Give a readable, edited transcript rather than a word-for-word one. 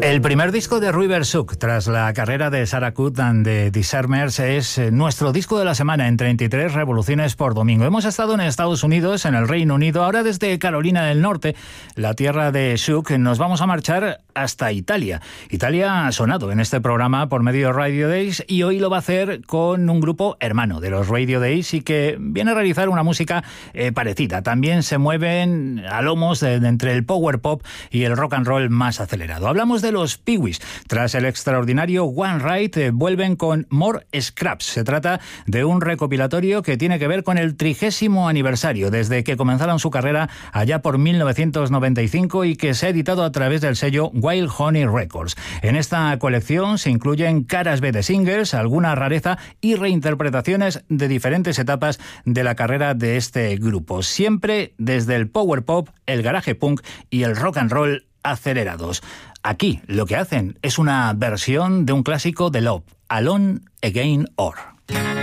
El primer disco de River Shook, tras la carrera de Sarah Cook and the Disarmers, es nuestro disco de la semana en 33 revoluciones por domingo. Hemos estado en Estados Unidos, en el Reino Unido, ahora desde Carolina del Norte, la tierra de Shook, nos vamos a marchar hasta Italia. Italia ha sonado en este programa por medio de Radio Days y hoy lo va a hacer con un grupo hermano de los Radio Days y que viene a realizar una música parecida. También se mueven a lomos entre el power pop y el rock and roll más acelerado. Hablamos de los Pee-wees. Tras el extraordinario One Ride, vuelven con More Scraps. Se trata de un recopilatorio que tiene que ver con el 30º aniversario, desde que comenzaron su carrera allá por 1995 y que se ha editado a través del sello Wild Honey Records. En esta colección se incluyen caras B de singles, alguna rareza y reinterpretaciones de diferentes etapas de la carrera de este grupo, siempre desde el power pop, el garage punk y el rock and roll acelerados. Aquí lo que hacen es una versión de un clásico de Love, Alone Again Or.